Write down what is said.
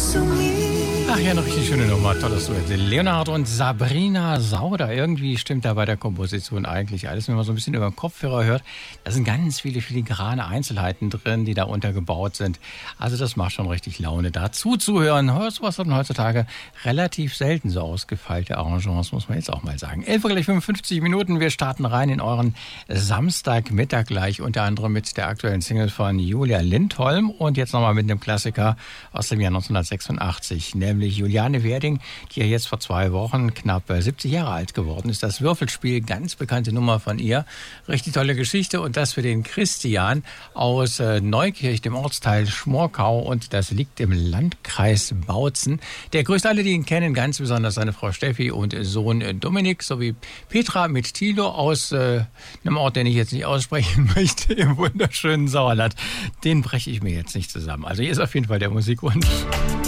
Ach ja, eine richtig schöne Nummer, tolles Duett. Leonard und Sabrina Sauter. Irgendwie stimmt da bei der Komposition eigentlich alles. Wenn man so ein bisschen über den Kopfhörer hört, da sind ganz viele filigrane Einzelheiten drin, die da untergebaut sind. Also das macht schon richtig Laune, da zuzuhören. Sowas hat man heutzutage relativ selten, so ausgefeilte Arrangements, muss man jetzt auch mal sagen. 11:55 Minuten, wir starten rein in euren Samstagmittag gleich, unter anderem mit der aktuellen Single von Julia Lindholm und jetzt nochmal mit einem Klassiker aus dem Jahr 1986, nämlich Juliane Werding, die ja jetzt vor 2 Wochen knapp 70 Jahre alt geworden ist. Das Würfelspiel, ganz bekannte Nummer von ihr. Richtig tolle Geschichte und das für den Christian aus Neukirch, dem Ortsteil Schmorkau, und das liegt im Landkreis Bautzen. Der grüßt alle, die ihn kennen, ganz besonders seine Frau Steffi und Sohn Dominik sowie Petra mit Thilo aus einem Ort, den ich jetzt nicht aussprechen möchte, im wunderschönen Sauerland. Den breche ich mir jetzt nicht zusammen. Also hier ist auf jeden Fall der Musikwunsch.